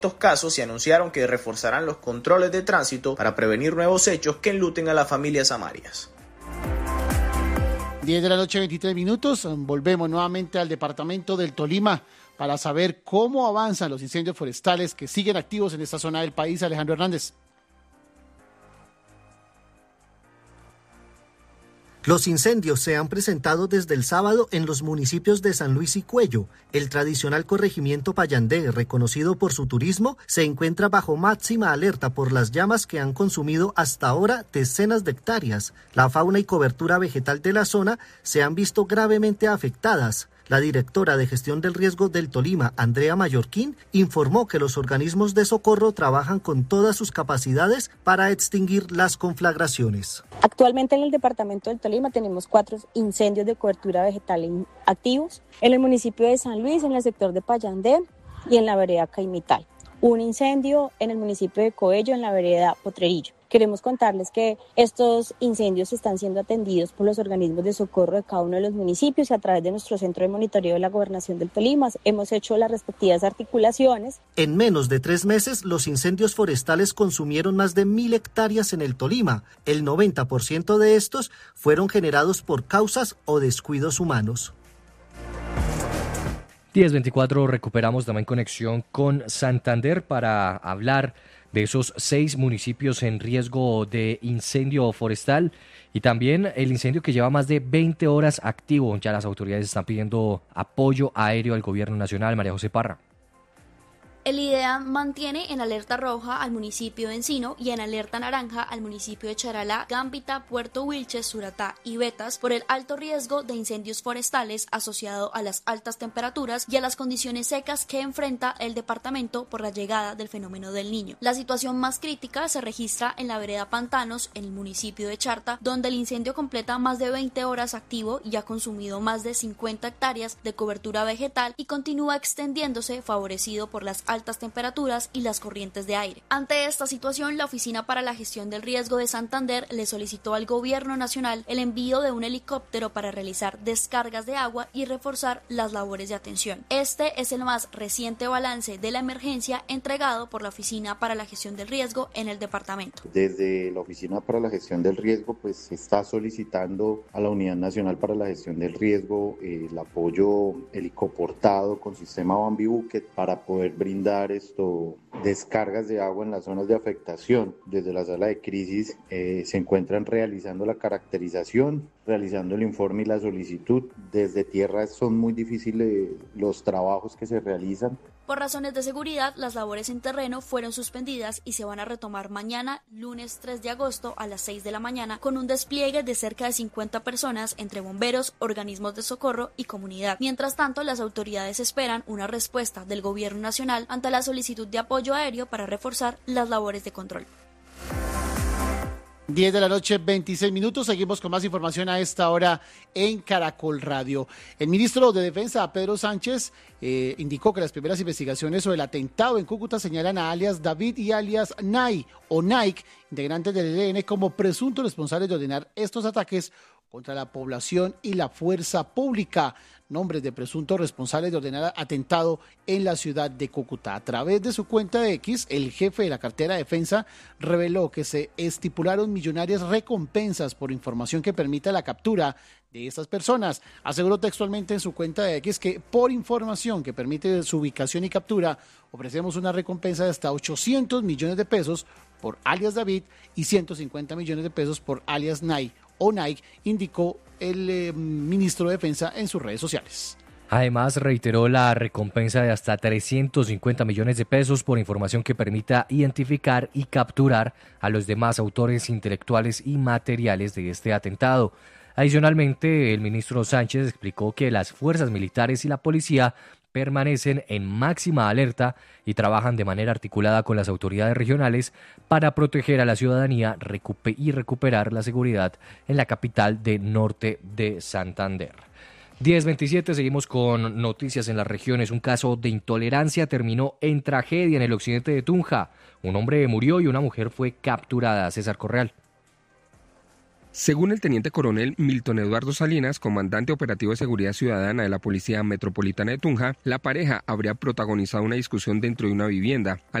estos casos y anunciaron que reforzarán los controles de tránsito para prevenir nuevos hechos que enluten a las familias samarias. 10 de la noche, 23 minutos. Volvemos nuevamente al departamento del Tolima para saber cómo avanzan los incendios forestales que siguen activos en esta zona del país. Alejandro Hernández. Los incendios se han presentado desde el sábado en los municipios de San Luis y Cuello. El tradicional corregimiento Payandé, reconocido por su turismo, se encuentra bajo máxima alerta por las llamas que han consumido hasta ahora decenas de hectáreas. La fauna y cobertura vegetal de la zona se han visto gravemente afectadas. La directora de Gestión del Riesgo del Tolima, Andrea Mallorquín, informó que los organismos de socorro trabajan con todas sus capacidades para extinguir las conflagraciones. Actualmente en el departamento del Tolima tenemos 4 incendios de cobertura vegetal activos. En el municipio de San Luis, en el sector de Payandé y en la vereda Caimital. Un incendio en el municipio de Coello, en la vereda Potrerillo. Queremos contarles que estos incendios están siendo atendidos por los organismos de socorro de cada uno de los municipios y a través de nuestro centro de monitoreo de la Gobernación del Tolima hemos hecho las respectivas articulaciones. En menos de 3 meses, los incendios forestales consumieron más de 1.000 hectáreas en el Tolima. El 90% de estos fueron generados por causas o descuidos humanos. 10:24, recuperamos también conexión con Santander para hablar de esos 6 municipios en riesgo de incendio forestal y también el incendio que lleva más de 20 horas activo. Ya las autoridades están pidiendo apoyo aéreo al gobierno nacional. María José Parra. El IDEA mantiene en alerta roja al municipio de Encino y en alerta naranja al municipio de Charalá, Gambita, Puerto Wilches, Suratá y Betas por el alto riesgo de incendios forestales asociado a las altas temperaturas y a las condiciones secas que enfrenta el departamento por la llegada del fenómeno del Niño. La situación más crítica se registra en la vereda Pantanos, en el municipio de Charta, donde el incendio completa más de 20 horas activo y ha consumido más de 50 hectáreas de cobertura vegetal y continúa extendiéndose favorecido por las altas temperaturas y las corrientes de aire. Ante esta situación, la Oficina para la Gestión del Riesgo de Santander le solicitó al Gobierno Nacional el envío de un helicóptero para realizar descargas de agua y reforzar las labores de atención. Este es el más reciente balance de la emergencia entregado por la Oficina para la Gestión del Riesgo en el departamento. Desde la Oficina para la Gestión del Riesgo, se está solicitando a la Unidad Nacional para la Gestión del Riesgo el apoyo helicoportado con sistema Bambi Bucket para poder brindar descargas de agua en las zonas de afectación. Desde la sala de crisis se encuentran realizando la caracterización, realizando el informe y la solicitud. Desde tierra son muy difíciles los trabajos que se realizan. Por razones de seguridad, las labores en terreno fueron suspendidas y se van a retomar mañana, lunes 3 de agosto a las 6 de la mañana, con un despliegue de cerca de 50 personas entre bomberos, organismos de socorro y comunidad. Mientras tanto, las autoridades esperan una respuesta del Gobierno Nacional ante la solicitud de apoyo aéreo para reforzar las labores de control. 10 de la noche, 26 minutos. Seguimos con más información a esta hora en Caracol Radio. El ministro de Defensa, Pedro Sánchez, indicó que las primeras investigaciones sobre el atentado en Cúcuta señalan a alias David y alias Nay o Nike, integrantes del ELN, como presuntos responsables de ordenar estos ataques contra la población y la fuerza pública. Nombres de presuntos responsables de ordenar atentado en la ciudad de Cúcuta. A través de su cuenta de X, el jefe de la cartera de defensa reveló que se estipularon millonarias recompensas por información que permita la captura de estas personas. Aseguró textualmente en su cuenta de X que por información que permite su ubicación y captura, ofrecemos una recompensa de hasta 800 millones de pesos por alias David y 150 millones de pesos por alias Nay o Nike, indicó el ministro de Defensa en sus redes sociales. Además, reiteró la recompensa de hasta 350 millones de pesos por información que permita identificar y capturar a los demás autores intelectuales y materiales de este atentado. Adicionalmente, el ministro Sánchez explicó que las fuerzas militares y la policía permanecen en máxima alerta y trabajan de manera articulada con las autoridades regionales para proteger a la ciudadanía y recuperar la seguridad en la capital de norte de Santander. 10:27, seguimos con noticias en las regiones. Un caso de intolerancia terminó en tragedia en el occidente de Tunja. Un hombre murió y una mujer fue capturada. César Correal. Según el teniente coronel Milton Eduardo Salinas, comandante operativo de seguridad ciudadana de la Policía Metropolitana de Tunja, la pareja habría protagonizado una discusión dentro de una vivienda.